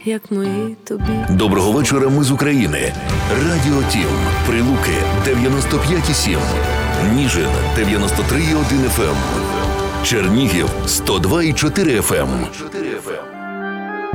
як мої тобі. Доброго вечора, ми з України. Радіо Тім. Прилуки 95,7. Ніжин 93,1 FM. Чернігів 102,4 FM.